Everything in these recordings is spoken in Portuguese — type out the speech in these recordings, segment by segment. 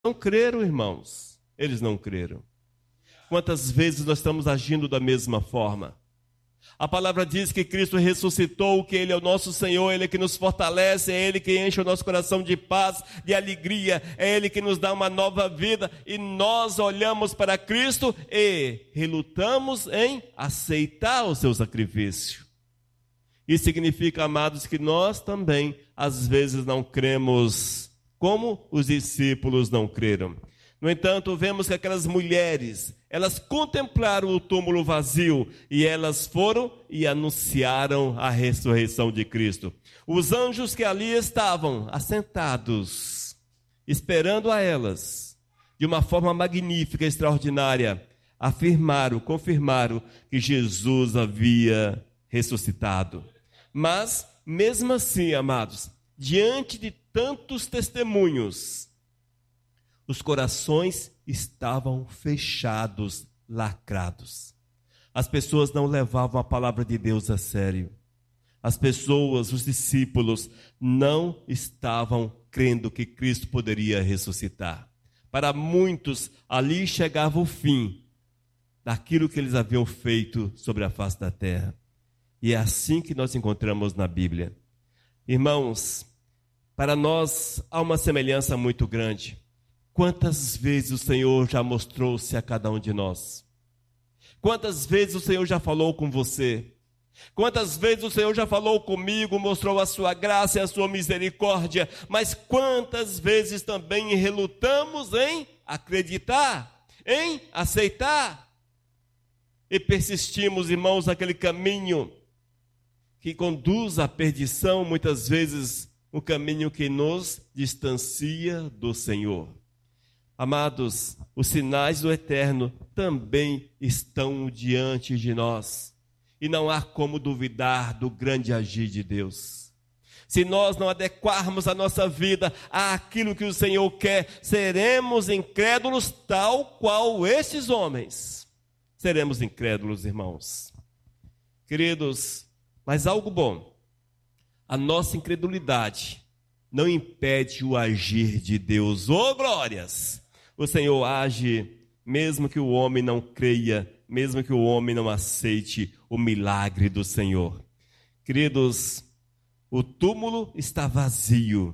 não creram, irmãos. Eles não creram. Quantas vezes nós estamos agindo da mesma forma? A palavra diz que Cristo ressuscitou, que Ele é o nosso Senhor, Ele é que nos fortalece, é Ele que enche o nosso coração de paz, de alegria, é Ele que nos dá uma nova vida, e nós olhamos para Cristo e relutamos em aceitar o seu sacrifício. Isso significa, amados, que nós também, às vezes, não cremos como os discípulos não creram. No entanto, vemos que aquelas mulheres, elas contemplaram o túmulo vazio e elas foram e anunciaram a ressurreição de Cristo. Os anjos que ali estavam assentados, esperando a elas, de uma forma magnífica, extraordinária, confirmaram que Jesus havia ressuscitado. Mas, mesmo assim, amados, diante de tantos testemunhos, os corações estavam fechados, lacrados. As pessoas não levavam a palavra de Deus a sério. As pessoas, os discípulos, não estavam crendo que Cristo poderia ressuscitar. Para muitos, ali chegava o fim daquilo que eles haviam feito sobre a face da terra. E é assim que nós encontramos na Bíblia. Irmãos, para nós há uma semelhança muito grande. Quantas vezes o Senhor já mostrou-se a cada um de nós? Quantas vezes o Senhor já falou com você? Quantas vezes o Senhor já falou comigo, mostrou a sua graça e a sua misericórdia? Mas quantas vezes também relutamos em acreditar, em aceitar? E persistimos, irmãos, naquele caminho que conduz à perdição, muitas vezes um caminho que nos distancia do Senhor. Amados, os sinais do eterno também estão diante de nós. E não há como duvidar do grande agir de Deus. Se nós não adequarmos a nossa vida àquilo que o Senhor quer, seremos incrédulos tal qual estes homens. Seremos incrédulos, irmãos. Queridos, mas algo bom. A nossa incredulidade não impede o agir de Deus. Oh, glórias! O Senhor age mesmo que o homem não creia, mesmo que o homem não aceite o milagre do Senhor. Queridos, o túmulo está vazio.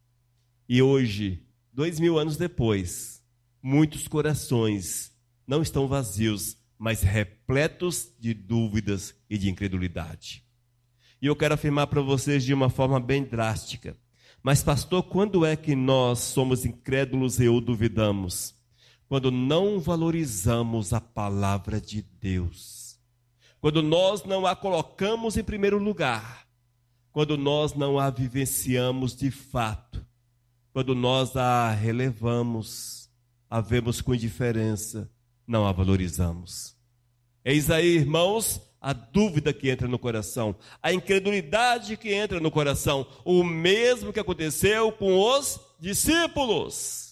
E hoje, 2000 anos depois, muitos corações não estão vazios, mas repletos de dúvidas e de incredulidade. E eu quero afirmar para vocês de uma forma bem drástica. Mas, pastor, quando é que nós somos incrédulos e ou duvidamos? Quando não valorizamos a palavra de Deus. Quando nós não a colocamos em primeiro lugar. Quando nós não a vivenciamos de fato. Quando nós a relevamos, a vemos com indiferença, não a valorizamos. Eis aí, irmãos, a dúvida que entra no coração, a incredulidade que entra no coração, o mesmo que aconteceu com os discípulos.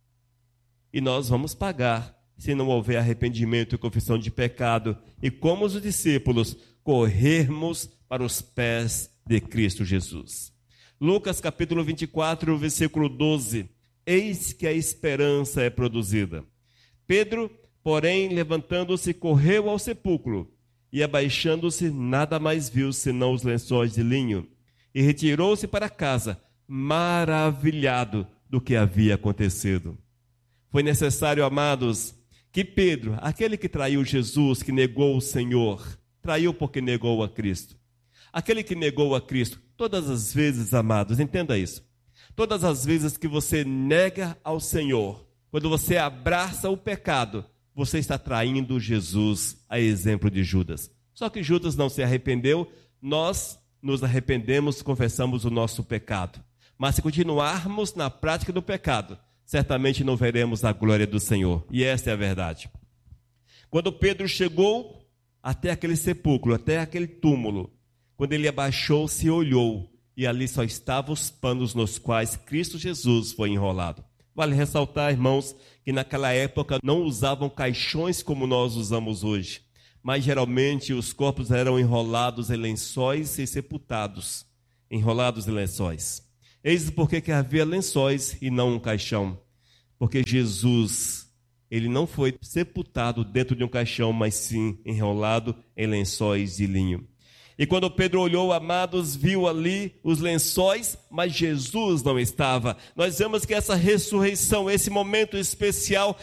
E nós vamos pagar, se não houver arrependimento e confissão de pecado, e como os discípulos, corrermos para os pés de Cristo Jesus. Lucas capítulo 24, versículo 12. Eis que a esperança é produzida. Pedro, porém, levantando-se, correu ao sepulcro, e abaixando-se, nada mais viu senão os lençóis de linho, e retirou-se para casa, maravilhado do que havia acontecido. Foi necessário, amados, que Pedro, aquele que traiu Jesus, que negou o Senhor, traiu porque negou a Cristo. Aquele que negou a Cristo, todas as vezes, amados, entenda isso, todas as vezes que você nega ao Senhor, quando você abraça o pecado, você está traindo Jesus, a exemplo de Judas. Só que Judas não se arrependeu, nós nos arrependemos, confessamos o nosso pecado. Mas se continuarmos na prática do pecado, certamente não veremos a glória do Senhor. E esta é a verdade. Quando Pedro chegou até aquele sepulcro, até aquele túmulo, quando ele abaixou-se e olhou, e ali só estavam os panos nos quais Cristo Jesus foi enrolado. Vale ressaltar, irmãos, que naquela época não usavam caixões como nós usamos hoje, mas geralmente os corpos eram enrolados em lençóis e sepultados, enrolados em lençóis. Eis porque que havia lençóis e não um caixão. Porque Jesus, ele não foi sepultado dentro de um caixão, mas sim enrolado em lençóis de linho. E quando Pedro olhou, amados, viu ali os lençóis, mas Jesus não estava. Nós vemos que essa ressurreição, esse momento especial,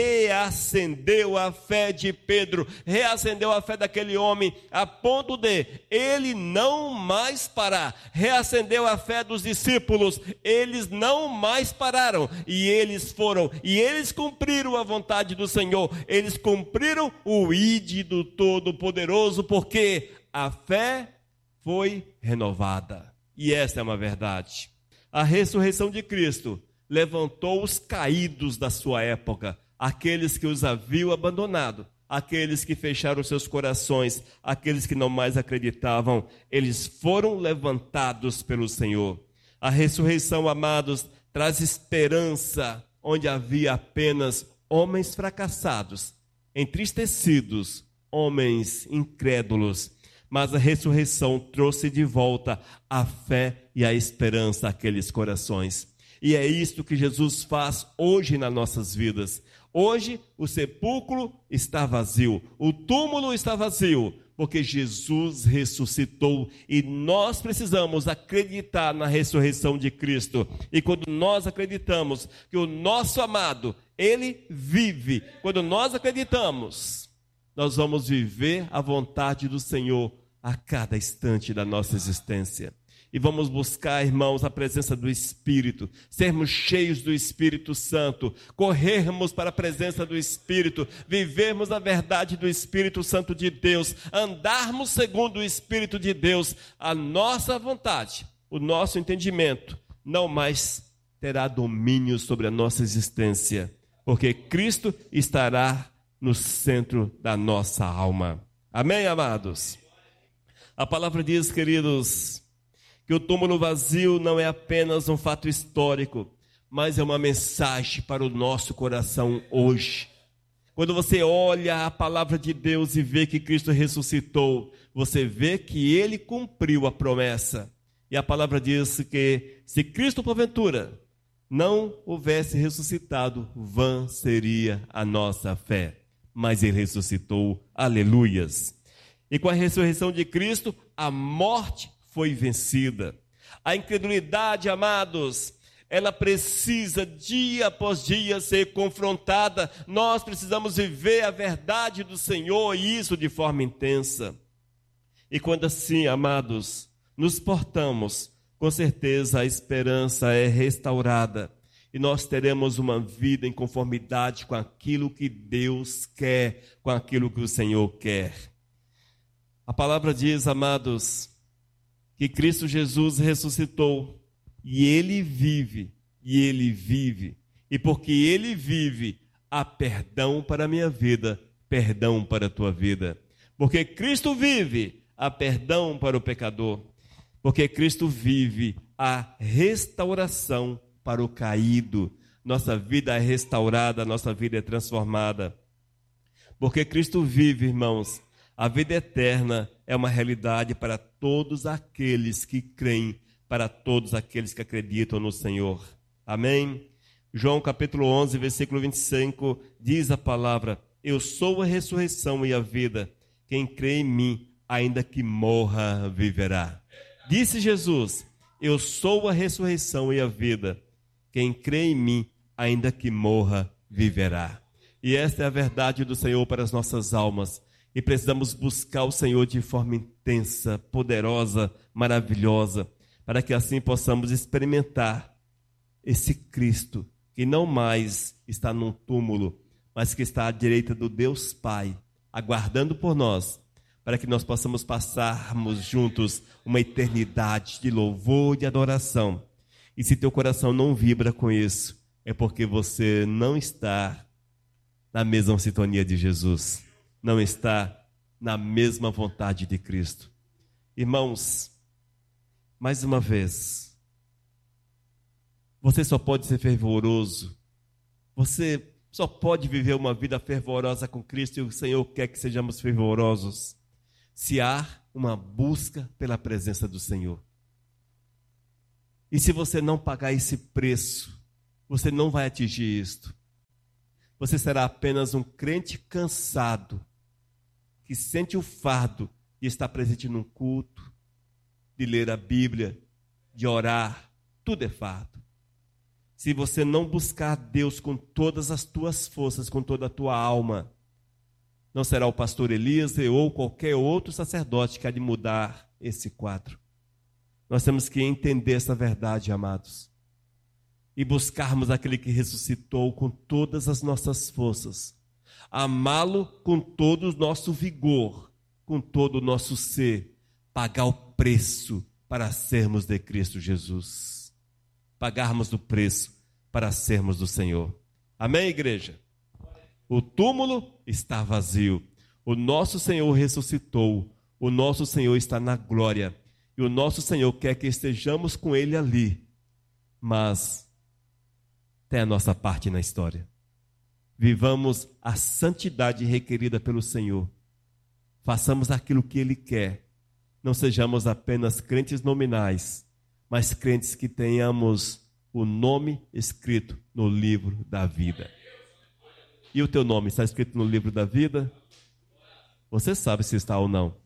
reacendeu a fé de Pedro, reacendeu a fé daquele homem, a ponto de ele não mais parar. Reacendeu a fé dos discípulos, eles não mais pararam, e eles foram, e eles cumpriram a vontade do Senhor, eles cumpriram o ide do Todo-Poderoso, porque a fé foi renovada. E esta é uma verdade. A ressurreição de Cristo levantou os caídos da sua época, aqueles que os haviam abandonado, aqueles que fecharam seus corações, aqueles que não mais acreditavam, eles foram levantados pelo Senhor. A ressurreição, amados, traz esperança onde havia apenas homens fracassados, entristecidos, homens incrédulos. Mas a ressurreição trouxe de volta a fé e a esperança àqueles corações. E é isto que Jesus faz hoje nas nossas vidas. Hoje o sepulcro está vazio, o túmulo está vazio, porque Jesus ressuscitou e nós precisamos acreditar na ressurreição de Cristo. E quando nós acreditamos que o nosso amado, ele vive, quando nós acreditamos, nós vamos viver a vontade do Senhor a cada instante da nossa existência. E vamos buscar, irmãos, a presença do Espírito, sermos cheios do Espírito Santo, corrermos para a presença do Espírito, vivermos a verdade do Espírito Santo de Deus, andarmos segundo o Espírito de Deus. A nossa vontade, o nosso entendimento, não mais terá domínio sobre a nossa existência, porque Cristo estará no centro da nossa alma. Amém, amados? A palavra diz, queridos, que o túmulo vazio não é apenas um fato histórico, mas é uma mensagem para o nosso coração hoje. Quando você olha a palavra de Deus e vê que Cristo ressuscitou, você vê que ele cumpriu a promessa. E a palavra diz que se Cristo, porventura, não houvesse ressuscitado, vã seria a nossa fé. Mas ele ressuscitou, aleluias. E com a ressurreição de Cristo, a morte foi vencida. A incredulidade, amados, ela precisa dia após dia ser confrontada. Nós precisamos viver a verdade do Senhor e isso de forma intensa. E quando assim, amados, nos portamos, com certeza a esperança é restaurada. E nós teremos uma vida em conformidade com aquilo que Deus quer, com aquilo que o Senhor quer. A palavra diz, amados, que Cristo Jesus ressuscitou e Ele vive, E porque Ele vive, há perdão para a minha vida, perdão para a tua vida. Porque Cristo vive, há perdão para o pecador. Porque Cristo vive, há restauração para o caído. Nossa vida é restaurada, nossa vida é transformada. Porque Cristo vive, irmãos, a vida eterna é uma realidade para todos aqueles que creem, para todos aqueles que acreditam no Senhor. Amém? João capítulo 11, versículo 25, diz a palavra: eu sou a ressurreição e a vida. Quem crê em mim, ainda que morra, viverá. Disse Jesus: eu sou a ressurreição e a vida. Quem crê em mim, ainda que morra, viverá. E esta é a verdade do Senhor para as nossas almas. E precisamos buscar o Senhor de forma intensa, poderosa, maravilhosa, para que assim possamos experimentar esse Cristo, que não mais está num túmulo, mas que está à direita do Deus Pai, aguardando por nós, para que nós possamos passarmos juntos uma eternidade de louvor e de adoração. E se teu coração não vibra com isso, é porque você não está na mesma sintonia de Jesus. Não está na mesma vontade de Cristo. Irmãos, mais uma vez, você só pode ser fervoroso, você só pode viver uma vida fervorosa com Cristo, e o Senhor quer que sejamos fervorosos, se há uma busca pela presença do Senhor. E se você não pagar esse preço, você não vai atingir isto. Você será apenas um crente cansado, que sente o fardo de estar presente num culto, de ler a Bíblia, de orar. Tudo é fardo. Se você não buscar Deus com todas as tuas forças, com toda a tua alma, não será o pastor Elias ou qualquer outro sacerdote que há de mudar esse quadro. Nós temos que entender essa verdade, amados, e buscarmos aquele que ressuscitou com todas as nossas forças, amá-lo com todo o nosso vigor, com todo o nosso ser, pagar o preço para sermos de Cristo Jesus, pagarmos o preço para sermos do Senhor. Amém, igreja? O túmulo está vazio, o nosso Senhor ressuscitou, o nosso Senhor está na glória, e o nosso Senhor quer que estejamos com Ele ali, mas tem a nossa parte na história. Vivamos a santidade requerida pelo Senhor, façamos aquilo que Ele quer, não sejamos apenas crentes nominais, mas crentes que tenhamos o nome escrito no livro da vida. E o teu nome está escrito no livro da vida? Você sabe se está ou não.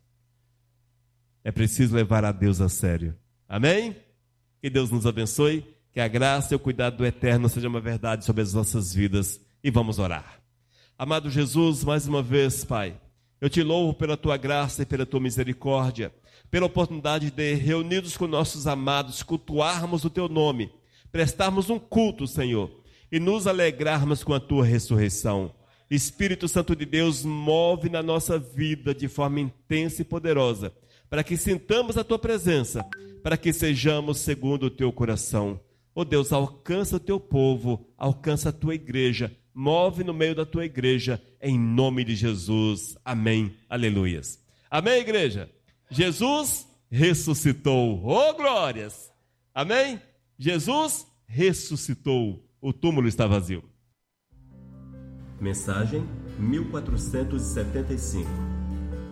É preciso levar a Deus a sério. Amém? Que Deus nos abençoe, que a graça e o cuidado do Eterno seja uma verdade sobre as nossas vidas. E vamos orar. Amado Jesus, mais uma vez, Pai, eu te louvo pela tua graça e pela tua misericórdia, pela oportunidade de, reunidos com nossos amados, cultuarmos o teu nome, prestarmos um culto, Senhor, e nos alegrarmos com a tua ressurreição. Espírito Santo de Deus, move na nossa vida de forma intensa e poderosa, para que sintamos a tua presença, para que sejamos segundo o teu coração. Ó Deus, alcança o teu povo, alcança a tua igreja, move no meio da tua igreja, em nome de Jesus. Amém. Aleluias. Amém, igreja? Jesus ressuscitou. Oh, glórias! Amém? Jesus ressuscitou. O túmulo está vazio. Mensagem 1475.